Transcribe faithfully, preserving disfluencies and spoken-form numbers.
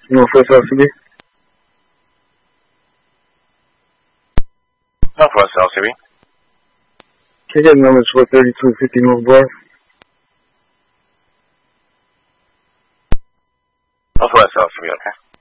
Northwest L C B. Northwest L C B. Ticket number is four thirty-two fifty North Broad. Northwest L C B, okay.